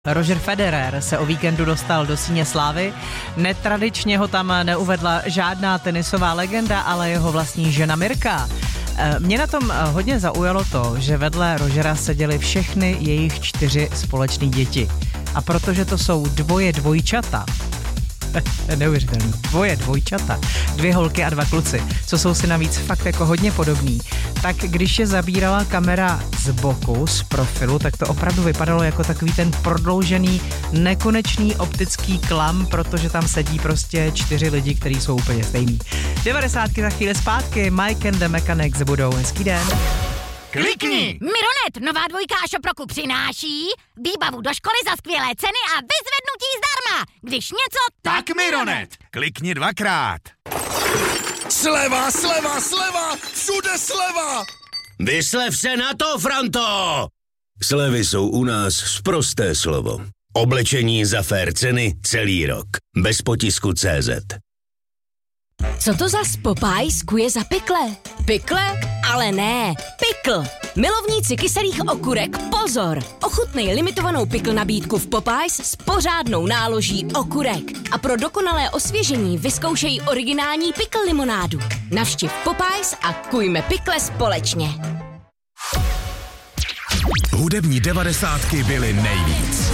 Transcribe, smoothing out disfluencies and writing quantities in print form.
Roger Federer se o víkendu dostal do síně slávy. Netradičně ho tam neuvedla žádná tenisová legenda, ale jeho vlastní žena Mirka. Mě na tom hodně zaujalo to, že vedle Rogera seděly všechny jejich 4 společné děti. A protože to jsou dvojčata, neuvěřitelný, dvojčata, 2 holky a 2 kluci, co jsou si navíc fakt jako hodně podobný, tak když je zabírala kamera z boku, z profilu, tak to opravdu vypadalo jako takový ten prodloužený, nekonečný optický klam, protože tam sedí prostě 4 lidi, kteří jsou úplně stejný. 90 za chvíli zpátky, Mike and the Mechanics budou. Hezký den. Klikni! Mironet, nová dvojka Šoproku přináší výbavu do školy za skvělé ceny a vyzvednutí zdarma. Když něco, Tak Mironet! Klikni 2krát. Sleva, sleva, sleva! Všude sleva! Vyslev se na to, Franto! Slevy jsou u nás sprosté slovo. Oblečení za fér ceny celý rok. Bez potisku CZ. Co to za Popeyes kuje za pikle? Pikle? Ale ne, pikl. Milovníci kyselých okurek, pozor! Ochutnej limitovanou pikl nabídku v Popeyes s pořádnou náloží okurek. A pro dokonalé osvěžení vyzkoušej originální pikl limonádu. Navštiv Popeyes a kujme pikle společně. Hudební 90 byly nejvíc.